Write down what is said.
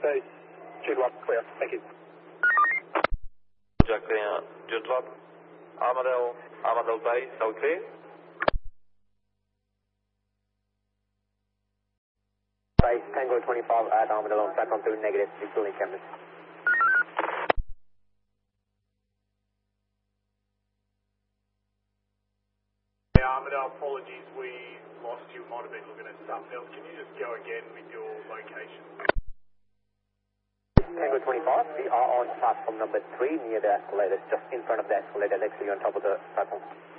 Bay, Jude 1, clear. Thank you. Jack clear, Jude 1. Armadale Bay, so clear. Base Tango 25 at Armadale on track on 2 negative, building cameras. Armadale, apologies, we lost you. Might have been looking at something else. Can you just go again with your location? Tango 25, we are on platform number 3 near the escalator, just in front of the escalator, actually on top of the platform.